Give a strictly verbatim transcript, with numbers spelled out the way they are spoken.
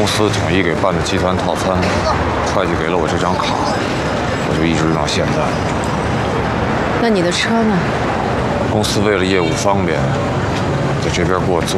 公司统一给办的集团套餐，会计给了我这张卡，我就一直用到现在。 那你的车呢？ 公司为了业务方便，在这边给我租